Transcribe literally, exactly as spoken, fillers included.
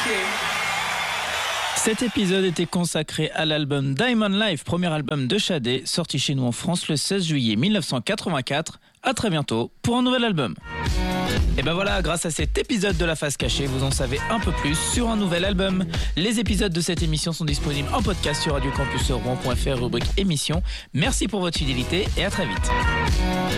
Cet épisode était consacré à l'album Diamond Life, premier album de Shadé, sorti chez nous en France le seize juillet mille neuf cent quatre-vingt-quatre. À très bientôt pour un nouvel album. Et ben voilà, grâce à cet épisode de La Face Cachée, vous en savez un peu plus sur un nouvel album. Les épisodes de cette émission sont disponibles en podcast sur radio campus rouen point f r, rubrique émission. Merci pour votre fidélité et à très vite.